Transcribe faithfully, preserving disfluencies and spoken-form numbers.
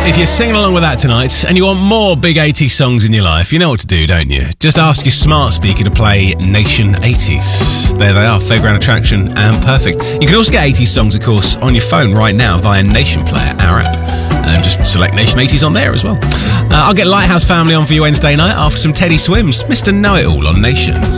If you're singing along with that tonight and you want more big eighties songs in your life, you know what to do, don't you? Just ask your smart speaker to play Nation eighties. There they are, Fairground Attraction and Perfect. You can also get eighties songs, of course, on your phone right now via Nation Player, our app. And just select Nation eighties on there as well. Uh, I'll get Lighthouse Family on for you Wednesday night after some Teddy Swims. Mister Know-It-All on Nation.